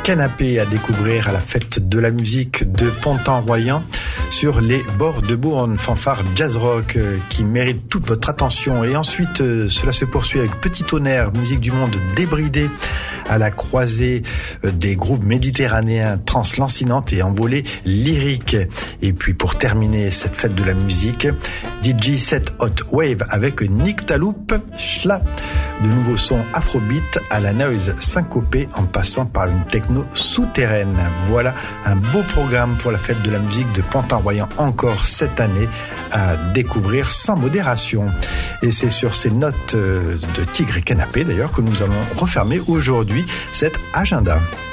Canapé à découvrir à la fête de la musique de Pontarlier sur les bords de Beaune, fanfare jazz rock qui mérite toute votre attention. Et ensuite, cela se poursuit avec Petit Tonnerre, musique du monde débridée à la croisée des groupes méditerranéens translancinantes et envolées lyriques. Et puis pour terminer cette fête de la musique, DJ set Hot Wave avec Nick Taloup, Schla, de nouveaux sons afrobeat à la noise syncopée en passant par une techno souterraine. Voilà un beau programme pour la fête de la musique de Pontarlier encore cette année à découvrir sans modération. Et c'est sur ces notes de Tigre et Canapé d'ailleurs que nous allons refermer aujourd'hui cet agenda.